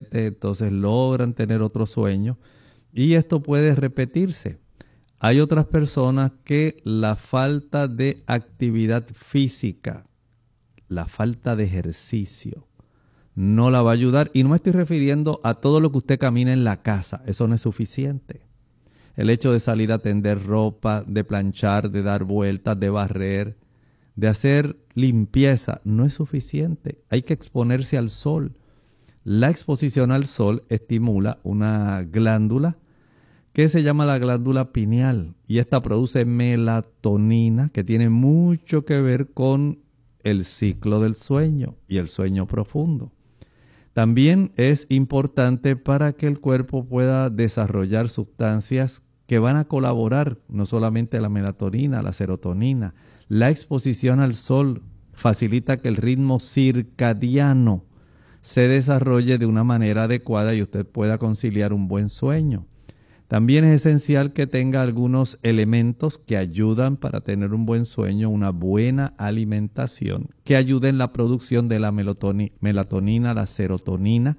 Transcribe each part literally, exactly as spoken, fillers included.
siete, entonces logran tener otro sueño y esto puede repetirse. Hay otras personas que la falta de actividad física, la falta de ejercicio, no la va a ayudar. Y no me estoy refiriendo a todo lo que usted camina en la casa, eso no es suficiente. El hecho de salir a tender ropa, de planchar, de dar vueltas, de barrer, de hacer limpieza, no es suficiente. Hay que exponerse al sol. La exposición al sol estimula una glándula que se llama la glándula pineal y esta produce melatonina que tiene mucho que ver con el ciclo del sueño y el sueño profundo. También es importante para que el cuerpo pueda desarrollar sustancias que van a colaborar, no solamente la melatonina, la serotonina. La exposición al sol facilita que el ritmo circadiano se desarrolle de una manera adecuada y usted pueda conciliar un buen sueño. También es esencial que tenga algunos elementos que ayudan para tener un buen sueño, una buena alimentación, que ayuden en la producción de la melatonina, la serotonina.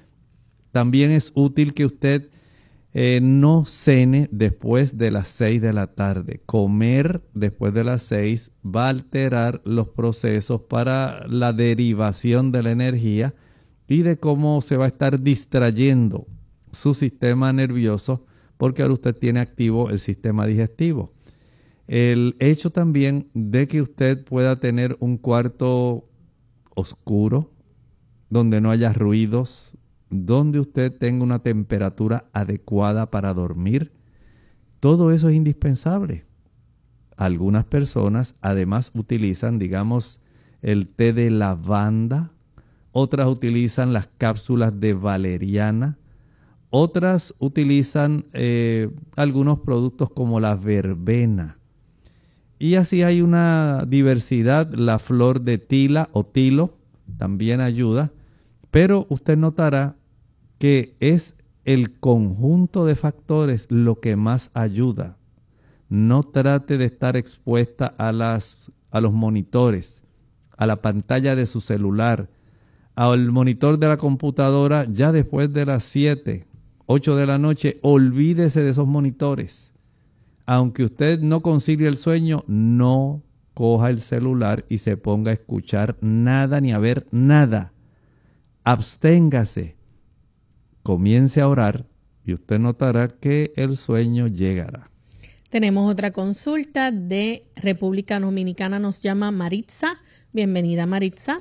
También es útil que usted eh, no cene después de las seis de la tarde. Comer después de las seis va a alterar los procesos para la derivación de la energía y de cómo se va a estar distrayendo su sistema nervioso, porque ahora usted tiene activo el sistema digestivo. El hecho también de que usted pueda tener un cuarto oscuro, donde no haya ruidos, donde usted tenga una temperatura adecuada para dormir, todo eso es indispensable. Algunas personas además utilizan, digamos, el té de lavanda, otras utilizan las cápsulas de valeriana, otras utilizan eh, algunos productos como la verbena. Y así hay una diversidad. La flor de tila o tilo también ayuda. Pero usted notará que es el conjunto de factores lo que más ayuda. No trate de estar expuesta a, las, a los monitores, a la pantalla de su celular, al monitor de la computadora ya después de las siete. ocho de la noche, olvídese de esos monitores. Aunque usted no concilie el sueño, no coja el celular y se ponga a escuchar nada ni a ver nada. Absténgase, comience a orar y usted notará que el sueño llegará. Tenemos otra consulta de República Dominicana, nos llama Maritza. Bienvenida, Maritza.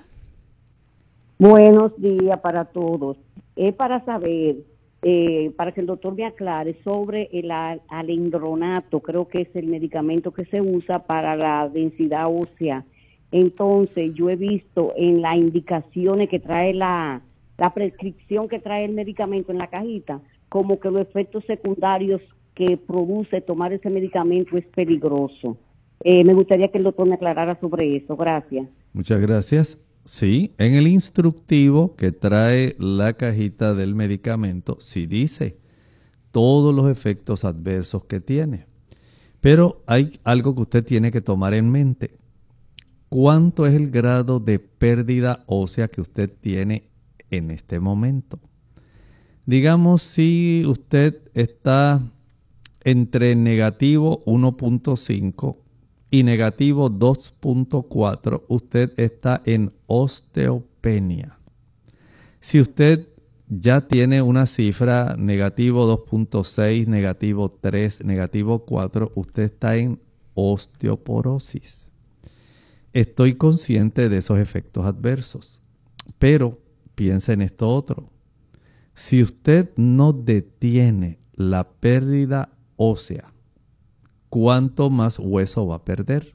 Buenos días para todos. Es para saber... Eh, para que el doctor me aclare sobre el alendronato, creo que es el medicamento que se usa para la densidad ósea. Entonces, yo he visto en las indicaciones que trae la, la prescripción que trae el medicamento en la cajita, como que los efectos secundarios que produce tomar ese medicamento es peligroso. Eh, me gustaría que el doctor me aclarara sobre eso. Gracias. Muchas gracias. Sí, en el instructivo que trae la cajita del medicamento, sí dice todos los efectos adversos que tiene. Pero hay algo que usted tiene que tomar en mente. ¿Cuánto es el grado de pérdida ósea que usted tiene en este momento? Digamos, si usted está entre negativo uno punto cinco y negativo dos punto cuatro, usted está en osteopenia. Si usted ya tiene una cifra negativo dos punto seis, negativo tres, negativo cuatro, usted está en osteoporosis. Estoy consciente de esos efectos adversos, pero piensa en esto otro. Si usted no detiene la pérdida ósea, ¿cuánto más hueso va a perder?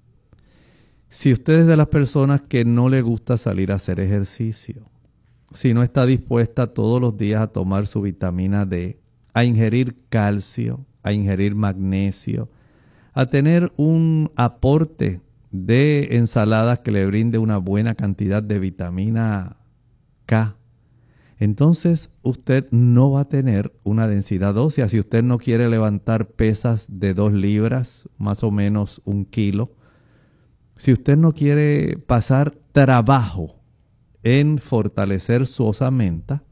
Si usted es de las personas que no le gusta salir a hacer ejercicio, si no está dispuesta todos los días a tomar su vitamina D, a ingerir calcio, a ingerir magnesio, a tener un aporte de ensaladas que le brinde una buena cantidad de vitamina K, entonces usted no va a tener una densidad ósea. Si usted no quiere levantar pesas de dos libras, más o menos un kilo, si usted no quiere pasar trabajo en fortalecer su osamenta,